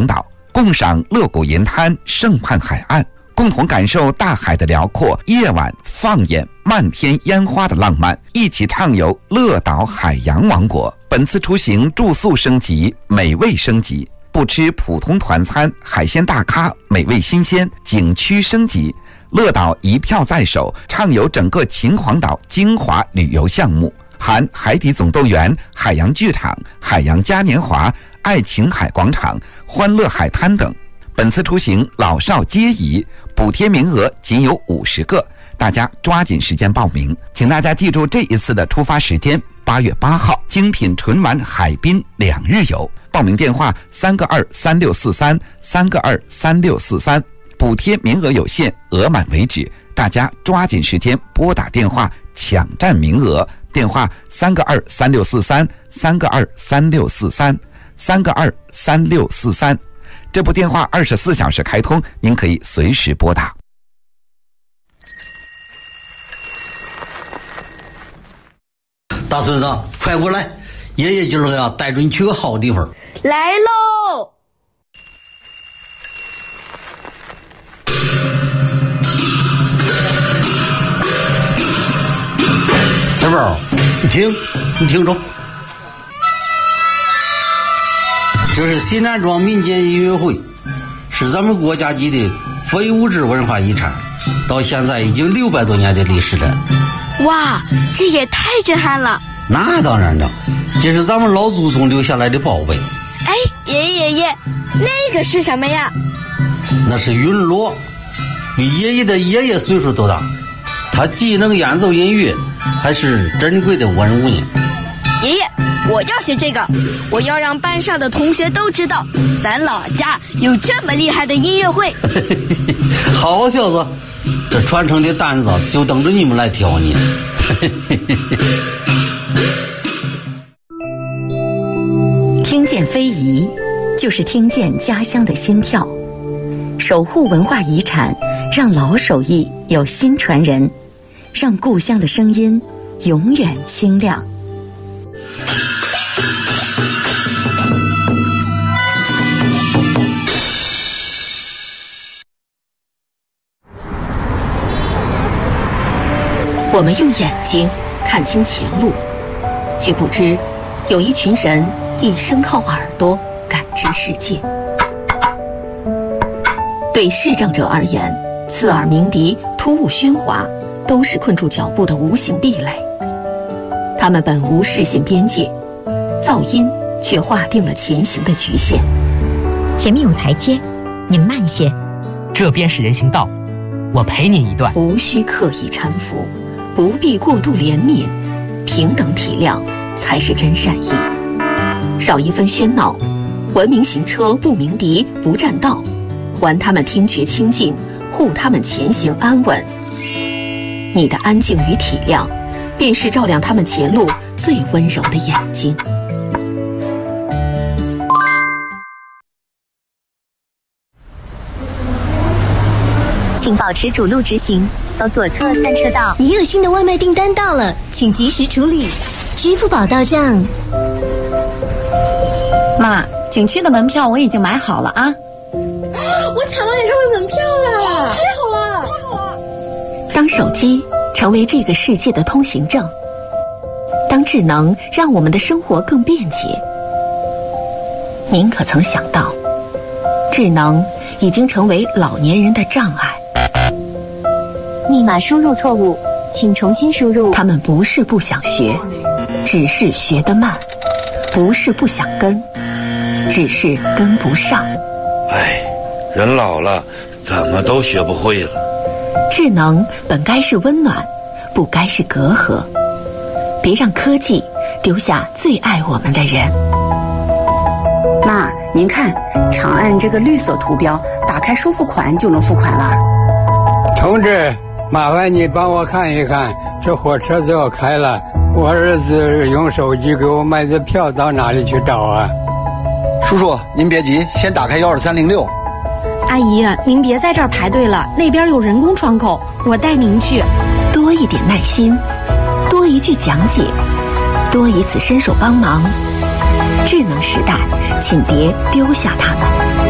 港岛，共赏乐谷银滩盛畔海岸，共同感受大海的辽阔，夜晚放眼漫天烟花的浪漫，一起畅游乐岛海洋王国。本次出行住宿升级，美味升级，不吃普通团餐，海鲜大咖，美味新鲜，景区升级。乐岛一票在手，畅游整个秦皇岛精华旅游项目，含海底总动员、海洋剧场、海洋嘉年华、爱琴海广场、欢乐海滩等。本次出行老少皆宜，补贴名额仅有50个，大家抓紧时间报名。请大家记住这一次的出发时间：8月8号，精品纯玩海滨2日游。报名电话3个23643 3个23643，补贴名额有限，额满为止，大家抓紧时间拨打电话抢占名额。电话3个23643 3个23643 3个23643。这部电话24小时开通，您可以随时拨打。 大孙子，快过来，爷爷今儿个带着你去个好地方。 来喽！ 小宝，你听着，这是西南庄民间音乐会，是咱们国家级的非物质文化遗产，到现在已经600多年的历史了。 哇，这也太震撼了！ 那当然了，这是咱们老祖宗留下来的宝贝。 哎，爷爷，那个是什么呀？ 那是云锣，比爷爷的爷爷岁数都大，他既能演奏音乐，还是珍贵的文物呢。 爷爷，我要学这个，我要让班上的同学都知道，咱老家有这么厉害的音乐会。 好小子，这传承的担子就等着你们来挑呢。 听见非遗，就是听见家乡的心跳。守护文化遗产，让老手艺有新传人，让故乡的声音永远清亮。我们用眼睛看清前路，却不知有一群人一生靠耳朵感知世界。对视障者而言，刺耳鸣笛、突兀喧哗都是困住脚步的无形壁垒。他们本无视线边界，噪音却划定了前行的局限。 前面有台阶，你慢些。 这边是人行道，我陪你一段。 无需刻意搀扶，不必过度怜悯，平等体谅才是真善意。少一分喧闹，文明行车不鸣笛不占道，还他们听觉清净，护他们前行安稳。你的安静与体谅，便是照亮他们前路最温柔的眼睛。 请保持主路直行，走左侧3车道。 您有新的外卖订单到了，请及时处理，支付宝到账。 妈，景区的门票我已经买好了啊！ 我抢到演唱会门票了，太好了，太好了！ 当手机成为这个世界的通行证，当智能让我们的生活更便捷，您可曾想到，智能已经成为老年人的障碍？ 密码输入错误，请重新输入。 他们不是不想学，只是学得慢；不是不想跟，只是跟不上。 哎，人老了，怎么都学不会了。 智能本该是温暖，不该是隔阂。别让科技丢下最爱我们的人。 妈，您看，长按这个绿色图标，打开收付款就能付款了。 同志，麻烦你帮我看一看，这火车就要开了，我儿子用手机给我买的票到哪里去找啊？ 叔叔，您别急，先打开12306。 阿姨，您别在这儿排队了，那边有人工窗口，我带您去。 多一点耐心，多一句讲解，多一次伸手帮忙。智能时代，请别丢下他们。